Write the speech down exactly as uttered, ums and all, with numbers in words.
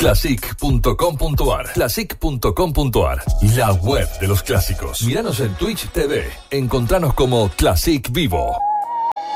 classic punto com punto ar. classic punto com punto ar, la web de los clásicos. Míranos en Twitch T V. Encontranos como Classic Vivo.